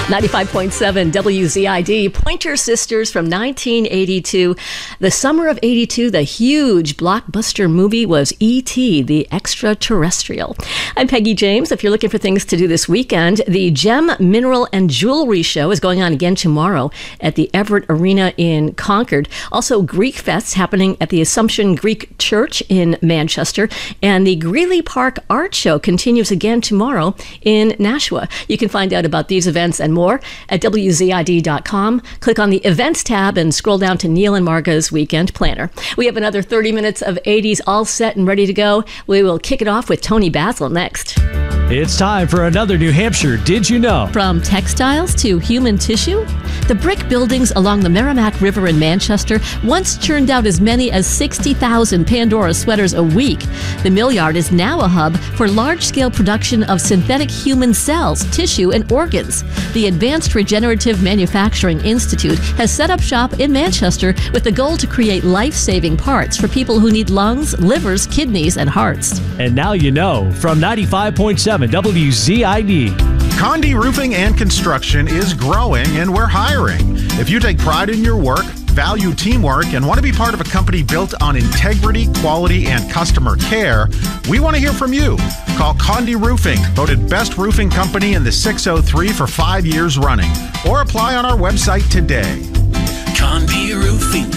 95.7 WZID, Pointer Sisters from 1982. The summer of 82, the huge blockbuster movie was E.T., the Extraterrestrial. I'm Peggy James. If you're looking for things to do this weekend, the Gem, Mineral, and Jewelry Show is going on again tomorrow at the Everett Arena in Concord. Also, Greek Fests happening at the Assumption Greek Church in Manchester. And the Greeley Park Art Show continues again tomorrow in Nashua. You can find out about these events and more at WZID.com. Click on the Events tab and scroll down to Neil and Marga's Weekend Planner. We have another 30 minutes of 80s all set and ready to go. We will kick it off with Tony Basil next. It's time for another New Hampshire Did You Know? From textiles to human tissue, the brick buildings along the Merrimack River in Manchester once churned out as many as 60,000 Pandora sweaters a week. The mill yard is now a hub for large-scale production of synthetic human cells, tissue, and organs. The Advanced Regenerative Manufacturing Institute has set up shop in Manchester with the goal to create life-saving parts for people who need lungs, livers, kidneys, and hearts. And now you know from 95.7 WZID. Condé Roofing and Construction is growing, and we're hiring. If you take pride in your work, value teamwork, and want to be part of a company built on integrity, quality, and customer care, we want to hear from you. Call Condé Roofing, voted best roofing company in the 603 for 5 years running, or apply on our website today. Condé Roofing,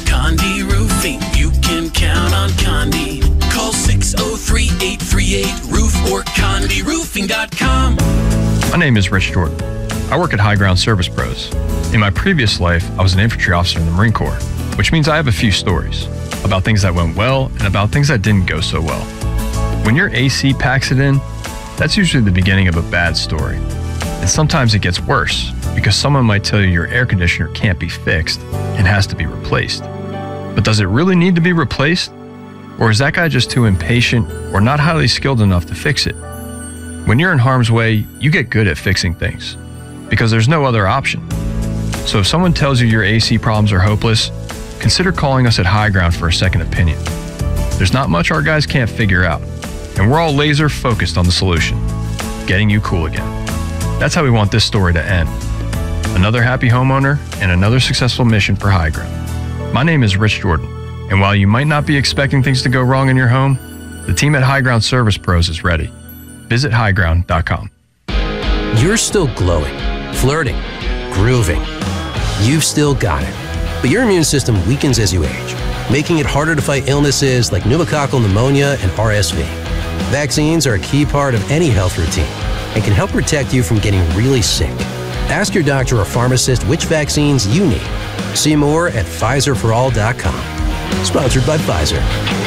you can count on Condé. Call 603-838-ROOF or CondéRoofing.com. My name is Rich Jordan. I work at High Ground Service Pros. In my previous life, I was an infantry officer in the Marine Corps, which means I have a few stories about things that went well and about things that didn't go so well. When your AC packs it in, that's usually the beginning of a bad story. And sometimes it gets worse because someone might tell you your air conditioner can't be fixed and has to be replaced. But does it really need to be replaced? Or is that guy just too impatient or not highly skilled enough to fix it? When you're in harm's way, you get good at fixing things because there's no other option. So if someone tells you your AC problems are hopeless, consider calling us at High Ground for a second opinion. There's not much our guys can't figure out, and we're all laser focused on the solution, getting you cool again. That's how we want this story to end. Another happy homeowner and another successful mission for High Ground. My name is Rich Jordan, and while you might not be expecting things to go wrong in your home, the team at High Ground Service Pros is ready. Visit highground.com. You're still glowing, flirting, grooving. You've still got it. But your immune system weakens as you age, making it harder to fight illnesses like pneumococcal pneumonia and RSV. Vaccines are a key part of any health routine and can help protect you from getting really sick. Ask your doctor or pharmacist which vaccines you need. See more at PfizerForAll.com. Sponsored by Pfizer.